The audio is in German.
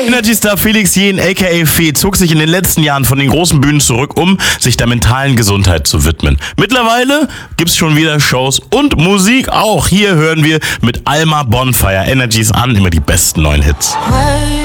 Energy-Star Felix Jähn aka Fee zog sich in den letzten Jahren von den großen Bühnen zurück, um sich der mentalen Gesundheit zu widmen. Mittlerweile gibt's schon wieder Shows und Musik auch. Hier hören wir mit Alma Bonfire Energies an, immer die besten neuen Hits.